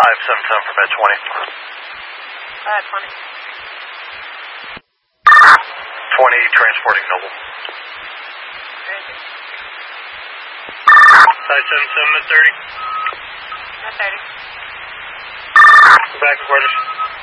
577 for bed 20. 20. 20 transporting Noble. Thank you. 577 at 30. 30. Back to quarters.